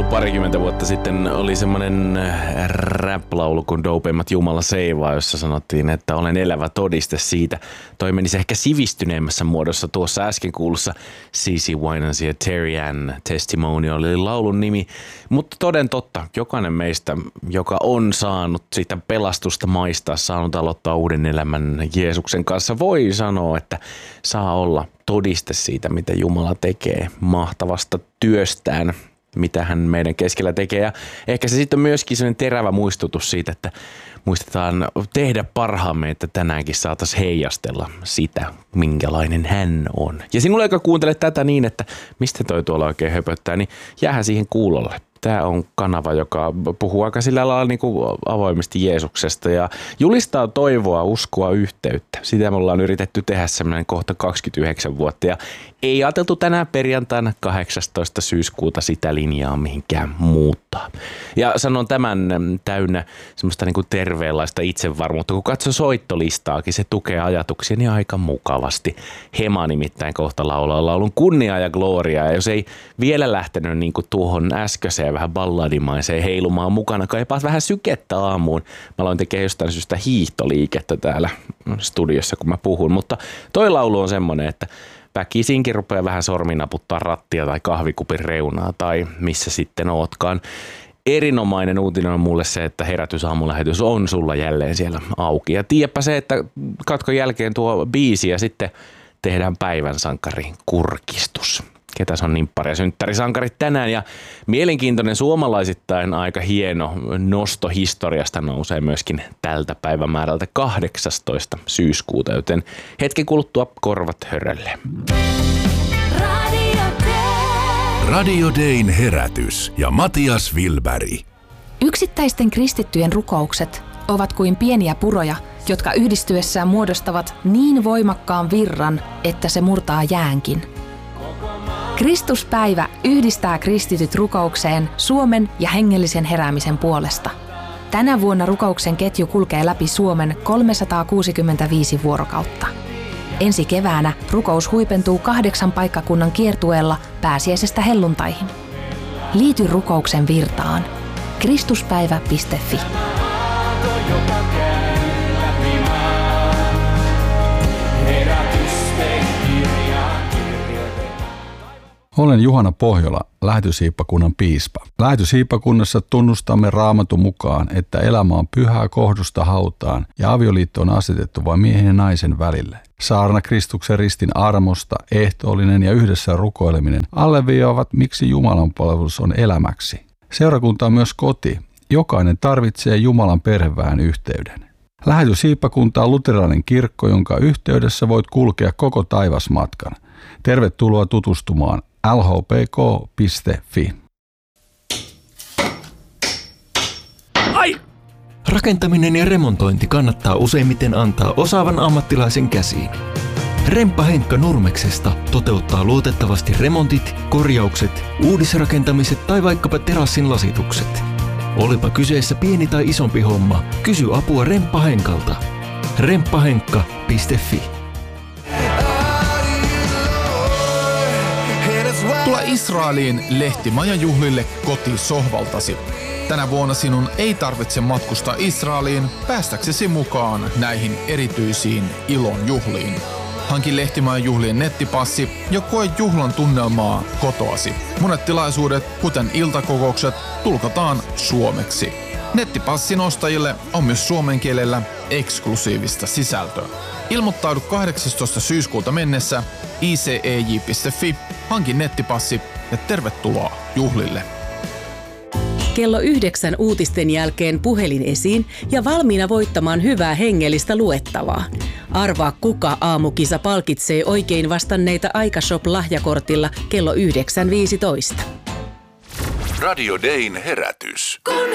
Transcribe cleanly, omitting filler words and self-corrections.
parikymmentä vuotta sitten oli semmoinen rap-laulu kuin Dopeimmat Jumala seivaa, jossa sanottiin, että olen elävä todiste siitä. Toi menisi ehkä sivistyneemmässä muodossa tuossa äsken kuulussa CeCe Winans ja Terry Ann Testimonial oli laulun nimi. Mutta toden totta, jokainen meistä, joka on saanut sitä pelastusta maistaa, saanut aloittaa uuden elämän Jeesuksen kanssa, voi sanoa, että saa olla todiste siitä, mitä Jumala tekee mahtavasta työstään, mitä hän meidän keskellä tekee. Ja ehkä se sitten on myöskin sellainen terävä muistutus siitä, että muistetaan tehdä parhaamme, että tänäänkin saataisiin heijastella sitä, minkälainen hän on. Ja sinulle, joka kuuntelet tätä niin, että mistä toi tuolla oikein höpöttää, niin jäähän siihen kuulolle. Tämä on kanava, joka puhuu aika sillä lailla niin kuin avoimesti Jeesuksesta ja julistaa toivoa, uskoa, yhteyttä. Sitä me ollaan yritetty tehdä semmoinen kohta 29 vuotta ja ei ajateltu tänään perjantaina 18. syyskuuta sitä linjaa mihinkään muuttaa. Ja sanon tämän täynnä semmoista niin kuin terveenlaista itsevarmuutta. Kun katsoo soittolistaakin, se tukee ajatuksiani aika mukavasti. Hema nimittäin kohta laulaa laulun Kunnia ja Gloria. Ja jos ei vielä lähtenyt niin kuin tuohon äskeiseen vähän balladimaiseen heilumaan mukana, kaipaat vähän sykettä aamuun. Mä aloin tekemään jostain syystä hiihtoliikettä täällä studiossa, kun mä puhun. Mutta toi laulu on semmoinen, että väkisinkin rupeaa vähän sorminaputtaa rattia tai kahvikupin reunaa tai missä sitten ootkaan. Erinomainen uutinen on mulle se, että herätysaamulähetys on sulla jälleen siellä auki. Ja tiedäpä se, että katkon jälkeen tuo biisi ja sitten tehdään päivän sankari kurkistus. Ketäs on nimppari ja synttärisankarit tänään ja mielenkiintoinen suomalaisittain aika hieno nosto historiasta nousee myöskin tältä päivämäärältä 18. syyskuuta, joten hetken kuluttua korvat hörölle. Radio Dayn herätys ja Matias Wilberg. Yksittäisten kristittyjen rukoukset ovat kuin pieniä puroja, jotka yhdistyessään muodostavat niin voimakkaan virran, että se murtaa jäänkin. Kristuspäivä yhdistää kristityt rukoukseen Suomen ja hengellisen heräämisen puolesta. Tänä vuonna rukouksen ketju kulkee läpi Suomen 365 vuorokautta. Ensi keväänä rukous huipentuu 8 paikkakunnan kiertueella pääsiäisestä helluntaihin. Liity rukouksen virtaan. Kristuspäivä.fi. Olen Juhana Pohjola, Lähetyssiippakunnan piispa. Lähetyssiippakunnassa tunnustamme Raamatun mukaan, että elämä on pyhää kohdusta hautaan ja avioliitto on asetettu vain miehen ja naisen välille. Saarna Kristuksen ristin armosta, ehtoollinen ja yhdessä rukoileminen alleviivaavat, miksi Jumalan palvelus on elämäksi. Seurakunta on myös koti. Jokainen tarvitsee Jumalan perheväen yhteyden. Lähetyssiippakunta on luterilainen kirkko, jonka yhteydessä voit kulkea koko taivasmatkan. Tervetuloa tutustumaan lhpk.fi. Ai! Rakentaminen ja remontointi kannattaa useimmiten antaa osaavan ammattilaisen käsiin. Remppa Henkka Nurmeksesta toteuttaa luotettavasti remontit, korjaukset, uudisrakentamiset tai vaikkapa terassin lasitukset. Olipa kyseessä pieni tai isompi homma, kysy apua Remppa Henkalta. remppahenkka.fi. Tule Israeliin lehtimajajuhlille kotisohvaltasi. Tänä vuonna sinun ei tarvitse matkustaa Israeliin päästäksesi mukaan näihin erityisiin ilon juhliin. Hanki lehtimajajuhlien nettipassi ja koe juhlan tunnelmaa kotoasi. Monet tilaisuudet, kuten iltakokoukset, tulkataan suomeksi. Nettipassin ostajille on myös suomen kielellä eksklusiivista sisältöä. Ilmoittaudu 18. syyskuuta mennessä icej.fi, hanki nettipassi ja tervetuloa juhlille. Kello 9 uutisten jälkeen puhelin esiin ja valmiina voittamaan hyvää hengellistä luettavaa. Arvaa kuka aamukisa palkitsee oikein vastanneita Aikashop-lahjakortilla kello 9.15. Radio Dayn herätys.